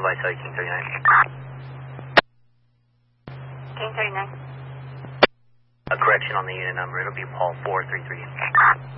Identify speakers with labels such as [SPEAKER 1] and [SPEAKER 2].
[SPEAKER 1] by site, King 39.
[SPEAKER 2] King 39.
[SPEAKER 1] A correction on the unit number, it'll be Paul 433.